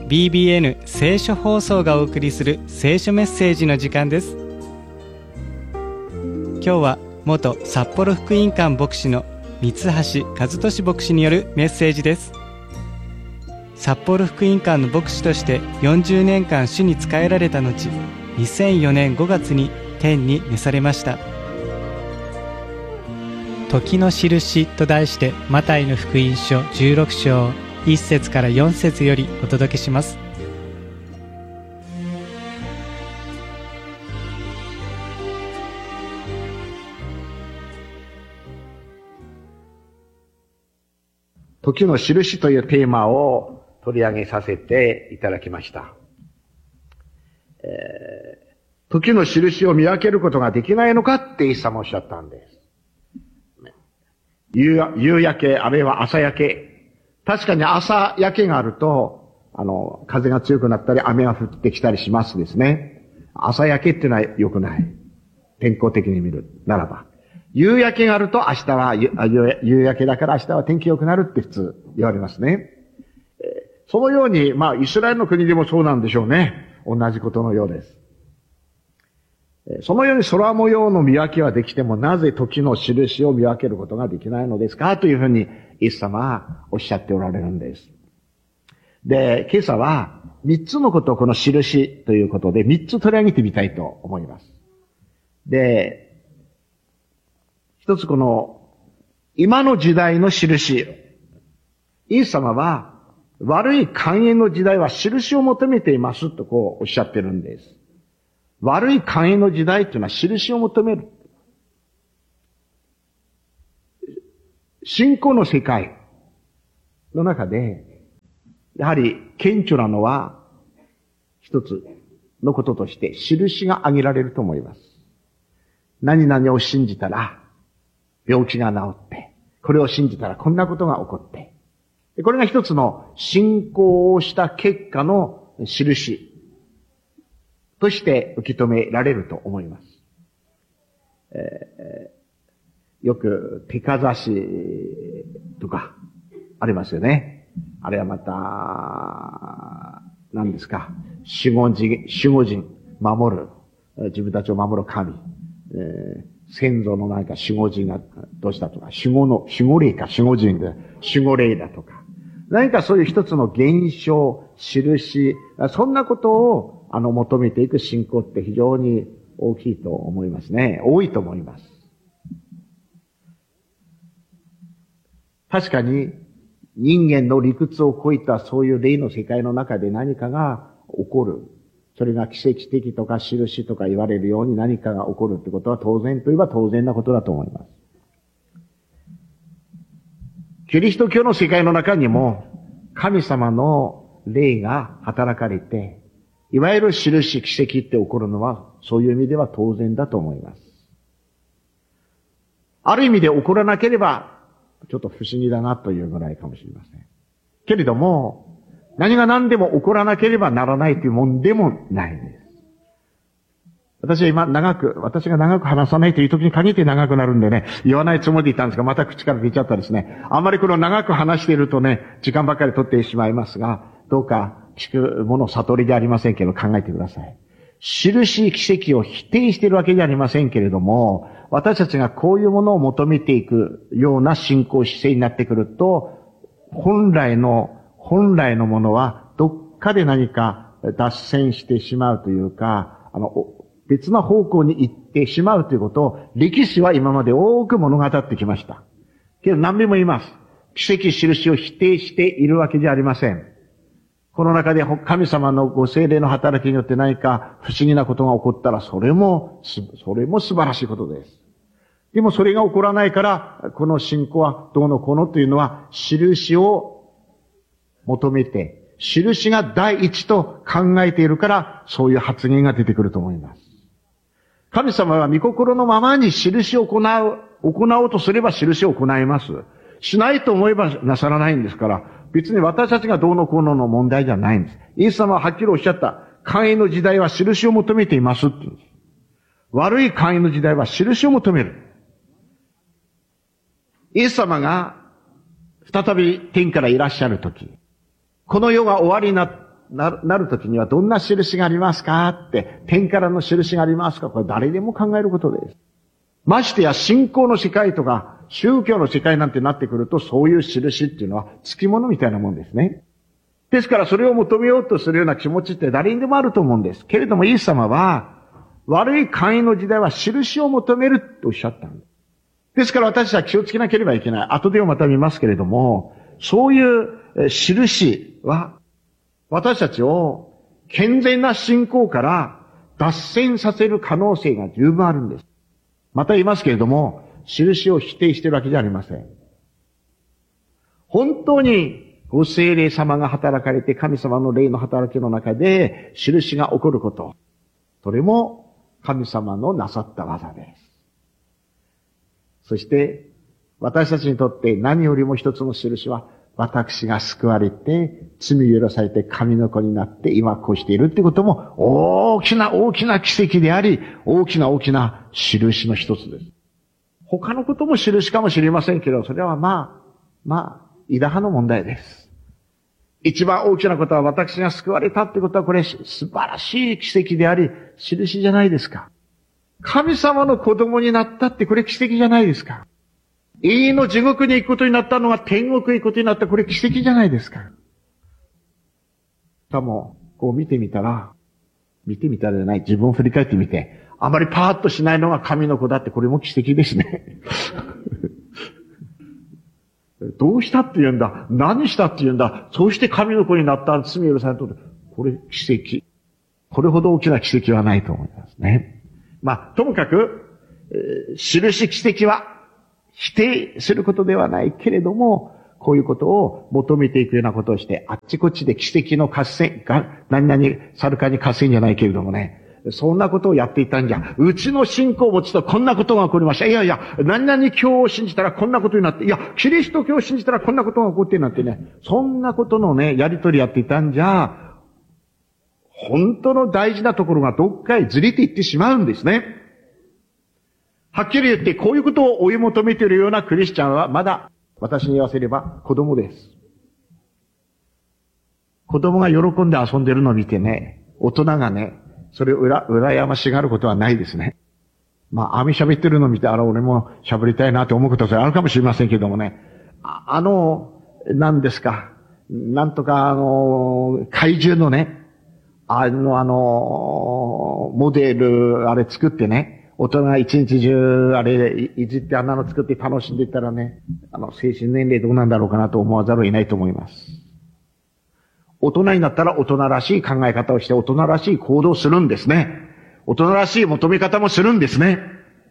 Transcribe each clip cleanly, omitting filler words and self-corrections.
BBN 聖書放送がお送りする聖書メッセージの時間です。今日は元札幌福音館牧師の三橋和俊牧師によるメッセージです。札幌福音館の牧師として40年間主に仕えられた後、2004年5月に天に召されました。時の印と題してマタイの福音書16章1節から4節よりお届けします。 時の印というテーマを取り上げさせていただきました。時の印を見分けることができないのかってイエス様おっしゃったんです。夕焼け、あるいは朝焼け。確かに朝焼けがあると、風が強くなったり雨が降ってきたりしますですね。朝焼けっていうのは良くない。天候的に見るならば。夕焼けがあると明日は夕焼けだから明日は天気良くなるって普通言われますね。そのように、イスラエルの国でもそうなんでしょうね。同じことのようです。そのように空模様の見分けはできても、なぜ時の印を見分けることができないのですかというふうに、イエス様はおっしゃっておられるんです。で、今朝は3つのことをこの印ということで3つ取り上げてみたいと思います。で、一つこの、今の時代の印。イエス様は、悪い寛永の時代は印を求めていますとこうおっしゃってるんです。悪い寛永の時代というのは印を求める。信仰の世界の中で、やはり顕著なのは一つのこととして印が挙げられると思います。何々を信じたら病気が治って、これを信じたらこんなことが起こって、これが一つの信仰をした結果の印として受け止められると思います。よく手かざしとかありますよね。あれはまた、何ですか、守護人、守る、自分たちを守る神、先祖の守護人がどうしたとか、守護霊か、守護人で、守護霊だとか、何かそういう一つの現象、印、そんなことを求めていく信仰って非常に大きいと思いますね。多いと思います。確かに人間の理屈を超えたそういう霊の世界の中で何かが起こる。それが奇跡的とか印とか言われるように何かが起こるってことは当然といえば当然なことだと思います。キリスト教の世界の中にも神様の霊が働かれて、いわゆる印、奇跡って起こるのは、そういう意味では当然だと思います。ある意味で起こらなければ、ちょっと不思議だなというぐらいかもしれません。けれども、何が何でも起こらなければならないというもんでもないんです。私が長く話さないという時に限って長くなるんでね、言わないつもりでいたんですが、また口から出ちゃったですね。あんまりこの長く話しているとね、時間ばっかり取ってしまいますが、どうか、聞くもの悟りでありませんけど考えてください。印、奇跡を否定しているわけじゃありませんけれども、私たちがこういうものを求めていくような信仰姿勢になってくると、本来のものはどっかで何か脱線してしまうというか、別な方向に行ってしまうということを歴史は今まで多く物語ってきました。けど何べも言います。奇跡、印を否定しているわけじゃありません。この中で神様のご聖霊の働きによって何か不思議なことが起こったら、それも素晴らしいことです。でもそれが起こらないから、この信仰はどうのこうのというのは、印を求めて、印が第一と考えているから、そういう発言が出てくると思います。神様は御心のままに印を行おうとすれば印を行います。しないと思えばなさらないんですから、別に私たちがどうのこうのの問題じゃないんです。イエス様ははっきりおっしゃった。寛永の時代は印を求めていますって言うんです。悪い寛永の時代は印を求める。イエス様が再び天からいらっしゃるとき、この世が終わりになっなるときにはどんな印がありますかって、天からの印がありますか？これ誰でも考えることです。ましてや信仰の世界とか宗教の世界なんてなってくると、そういう印っていうのは付き物みたいなもんですね。ですからそれを求めようとするような気持ちって誰にでもあると思うんです。けれどもイエス様は、悪い寛容の時代は印を求めるとおっしゃったんです。ですから私は気をつけなければいけない。後でもまた見ますけれども、そういう印は、私たちを健全な信仰から脱線させる可能性が十分あるんです。また言いますけれども、印を否定しているわけじゃありません。本当にご聖霊様が働かれて神様の霊の働きの中で印が起こること。それも神様のなさった技です。そして、私たちにとって何よりも一つの印は、私が救われて、罪許されて神の子になって今こうしているってことも、大きな大きな奇跡であり、大きな大きな印の一つです。他のことも印かもしれませんけど、それはイダハの問題です。一番大きなことは私が救われたってことは、これ素晴らしい奇跡であり、印じゃないですか。神様の子供になったってこれ奇跡じゃないですか。永遠の地獄に行くことになったのが天国へ行くことになったこれ奇跡じゃないですか。しかも、こう見てみたらじゃない、自分を振り返ってみて、あまりパーッとしないのが神の子だってこれも奇跡ですね。どうしたって言うんだ？何したって言うんだ？そうして神の子になった、罪許された。これ奇跡。これほど大きな奇跡はないと思いますね。ともかく、印奇跡は否定することではないけれども、こういうことを求めていくようなことをして、あっちこっちで奇跡の合戦、何々、サルカに合戦じゃないけれどもね、そんなことをやっていたんじゃ、うちの信仰を持つとこんなことが起こりました。いやいや、何々教を信じたらこんなことになって、いや、キリスト教を信じたらこんなことが起こってなんてね、そんなことのね、やりとりやっていたんじゃ、本当の大事なところがどっかへずれていってしまうんですね。はっきり言ってこういうことを追い求めているようなクリスチャンはまだ私に言わせれば子供です。子供が喜んで遊んでるのを見てね、大人がね、それを羨ましがることはないですね。網喋ってるのを見て、俺も喋りたいなって思うことはあるかもしれませんけどもね。何ですか。なんとか怪獣のね、モデル、作ってね、大人が一日中、いじってあんなの作って楽しんでいったらね、精神年齢どうなんだろうかなと思わざるを得ないと思います。大人になったら大人らしい考え方をして、大人らしい行動をするんですね。大人らしい求め方もするんですね。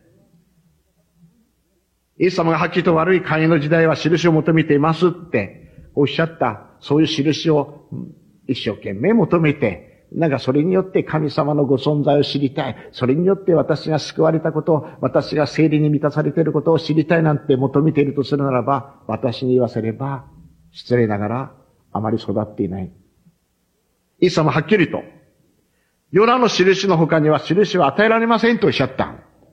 イエス様がはっきりと悪い寛容の時代は印を求めていますっておっしゃった、そういう印を一生懸命求めて、それによって神様のご存在を知りたい。それによって私が救われたことを、私が聖霊に満たされていることを知りたいなんて求めているとするならば、私に言わせれば、失礼ながらあまり育っていない。イエス様ははっきりと、ヨナの印の他には印は与えられませんとおっしゃった。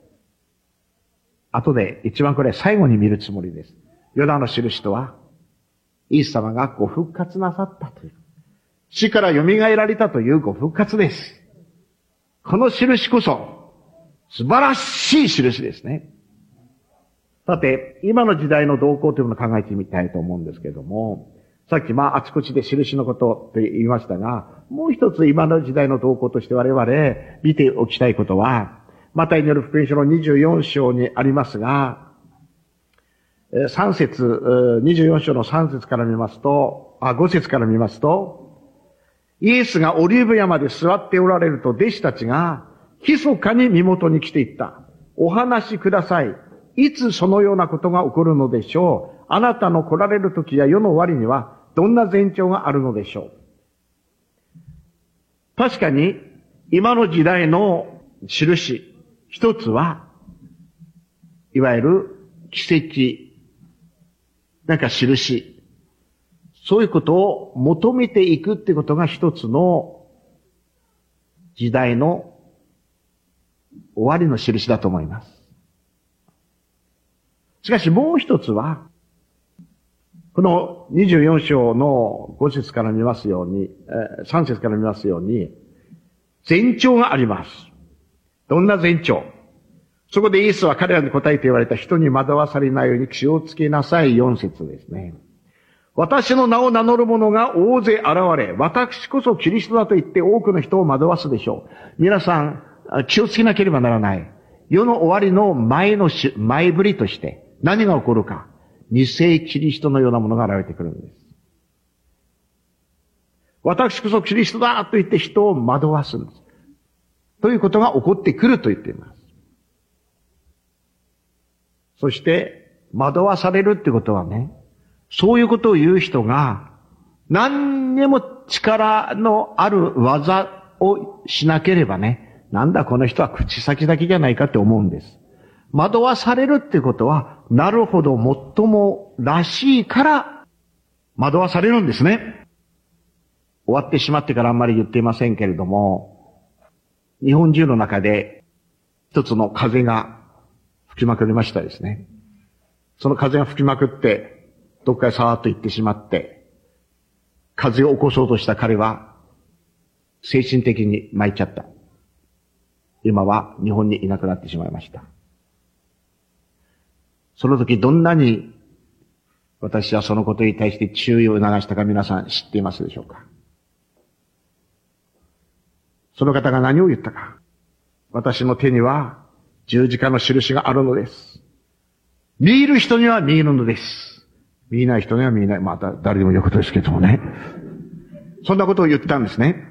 後で一番これ最後に見るつもりです。ヨナの印とは、イエス様がご復活なさったという。死から蘇られたというご復活です。この印こそ素晴らしい印ですね。さて、今の時代の動向というのを考えてみたいと思うんですけれども、さっきあちこちで印のことと言いましたが、もう一つ今の時代の動向として我々見ておきたいことは、マタイによる福音書の24章にありますが、3節、24章の3節から見ますと、5節から見ますと、イエスがオリーブ山で座っておられると弟子たちが密かに身元に来ていった。お話しください。いつそのようなことが起こるのでしょう。あなたの来られる時や世の終わりにはどんな前兆があるのでしょう。確かに今の時代の印、一つはいわゆる奇跡、印、そういうことを求めていくってことが一つの時代の終わりの印だと思います。しかしもう一つは、 この24章の5節から見ますように、3節から見ますように、前兆があります。どんな前兆？そこでイエスは彼らに答えて言われた、人に惑わされないように気をつけなさい。4節ですね。私の名を名乗る者が大勢現れ、私こそキリストだと言って多くの人を惑わすでしょう。皆さん、気をつけなければならない。世の終わりの前ぶりとして何が起こるか。偽キリストのようなものが現れてくるんです。私こそキリストだと言って人を惑わすんです。ということが起こってくると言っています。そして、惑わされるってことはね、そういうことを言う人が、何にも力のある技をしなければね、なんだこの人は口先だけじゃないかって思うんです。惑わされるってことは、なるほど、もっともらしいから、惑わされるんですね。終わってしまってからあんまり言っていませんけれども、日本中の中で、一つの風が吹きまくりましたですね。その風が吹きまくって、どっかへさーっと行ってしまって、風を起こそうとした彼は、精神的に参っちゃった。今は日本にいなくなってしまいました。その時どんなに私はそのことに対して注意を促したか皆さん知っていますでしょうか？その方が何を言ったか。私の手には十字架の印があるのです。見る人には見えるのです。見ない人には見えない。また誰でも言うことですけどもね。そんなことを言ったんですね。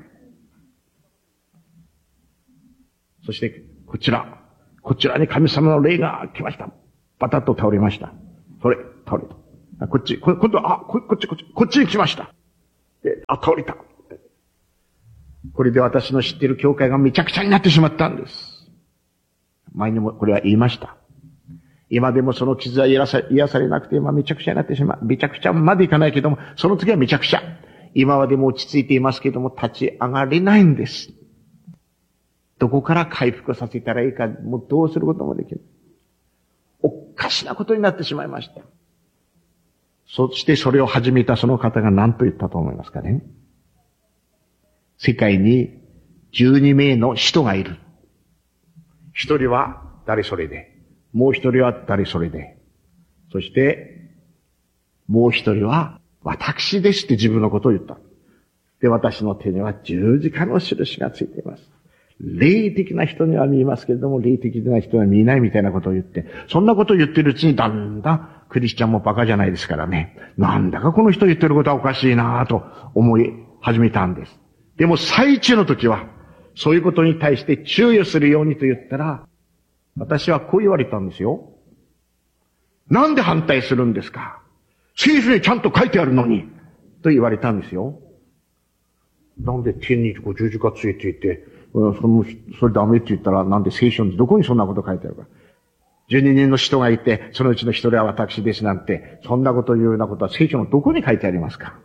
そしてこちらに神様の霊が来ました。パタッと倒れました。それ、倒れた。こっち、今度は、こっちに来ました。倒れた。これで私の知っている教会がめちゃくちゃになってしまったんです。前にもこれは言いました。今でもその傷は癒されなくて、めちゃくちゃになってしまう。めちゃくちゃまでいかないけども、その次はめちゃくちゃ。今はでも落ち着いていますけども、立ち上がれないんです。どこから回復させたらいいか、もうどうすることもできる。おかしなことになってしまいました。そしてそれを始めたその方が何と言ったと思いますかね。世界に12名の使徒がいる。一人は誰それで、もう一人は誰それで、そしてもう一人は私ですって自分のことを言った。で、私の手には十字架の印がついています。霊的な人には見えますけれども、霊的な人には見えないみたいなことを言って、そんなことを言ってるうちにだんだんクリスチャンもバカじゃないですからね。なんだかこの人言ってることはおかしいなぁと思い始めたんです。でも最中の時は、そういうことに対して注意するようにと言ったら、私はこう言われたんですよ。なんで反対するんですか？聖書にちゃんと書いてあるのにと言われたんですよ。なんで天に十字架ついていて、それダメって言ったら、なんで聖書にどこにそんなこと書いてあるか。12人の人がいて、そのうちの一人は私ですなんて、そんなこと言うようなことは聖書のどこに書いてありますか？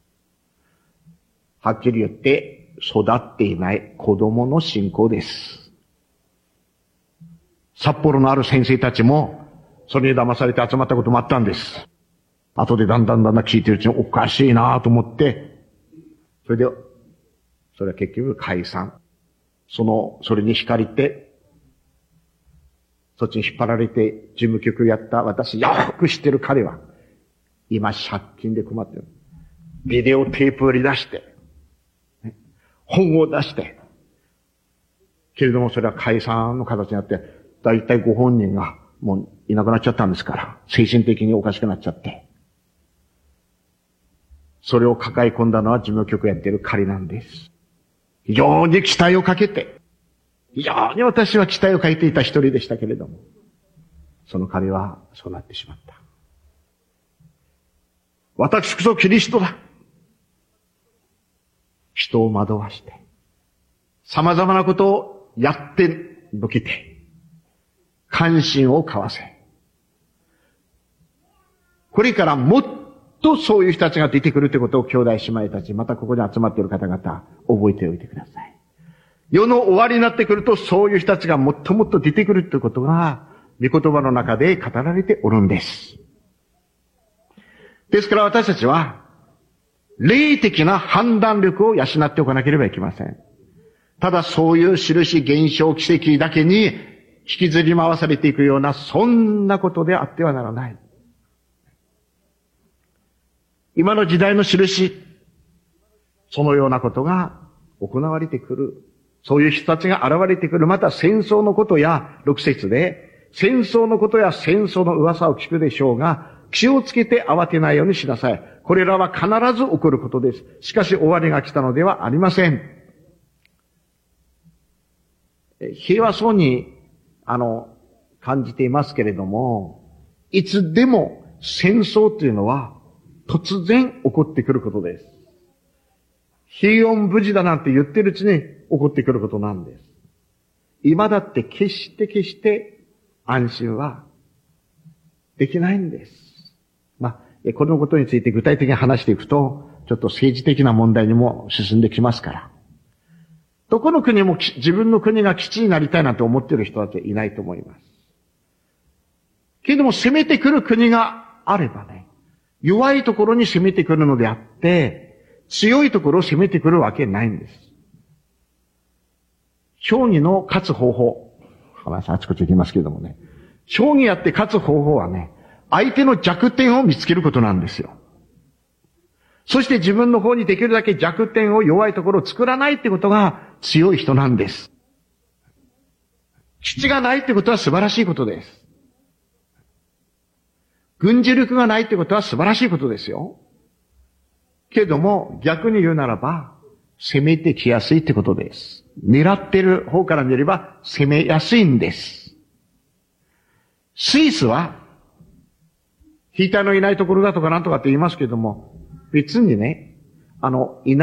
はっきり言って、育っていない子供の信仰です。札幌のある先生たちも、それに騙されて集まったこともあったんです。後でだんだん聞いてるうちにおかしいなと思って、それは結局解散。それに惹かれて、そっちに引っ張られて事務局やった私よく知ってる彼は、今借金で困ってる。ビデオテープ売り出して、本を出して、けれどもそれは解散の形になって、だいたいご本人がもういなくなっちゃったんですから、精神的におかしくなっちゃって。それを抱え込んだのは事務局やってる彼なんです。非常に期待をかけて、非常に私は期待をかけていた一人でしたけれども、その彼はそうなってしまった。私こそキリストだ。人を惑わして、様々なことをやってのけて、関心を買わせ、これからもっとそういう人たちが出てくるということを兄弟姉妹たち、またここに集まっている方々、覚えておいてください。世の終わりになってくると、そういう人たちがもっともっと出てくるということが、御言葉の中で語られておるんです。 ですから私たちは、霊的な判断力を養っておかなければいけません。ただそういう印、現象、奇跡だけに引きずり回されていくような、そんなことであってはならない。今の時代の印、そのようなことが行われてくる。そういう人たちが現れてくる。また戦争のことや、6節で、戦争のことや戦争の噂を聞くでしょうが、気をつけて慌てないようにしなさい。これらは必ず起こることです。しかし終わりが来たのではありません。平和そうに、感じていますけれども、いつでも戦争というのは突然起こってくることです。平穏無事だなんて言ってるうちに起こってくることなんです。今だって決して安心はできないんです。このことについて具体的に話していくと、ちょっと政治的な問題にも進んできますから。どこの国も自分の国が基地になりたいなんて思っている人だっていないと思います。けれども攻めてくる国があればね、弱いところに攻めてくるのであって、強いところを攻めてくるわけないんです。将棋の勝つ方法。話あちこち行きますけれどもね。将棋やって勝つ方法はね、相手の弱点を見つけることなんですよ。そして自分の方にできるだけ弱点を弱いところを作らないってことが強い人なんです。基地がないってことは素晴らしいことです。軍事力がないってことは素晴らしいことですよ。けども逆に言うならば攻めてきやすいってことです。狙ってる方から見れば攻めやすいんです。スイスは兵隊のいないところだとかなんとかって言いますけども、別にね、いない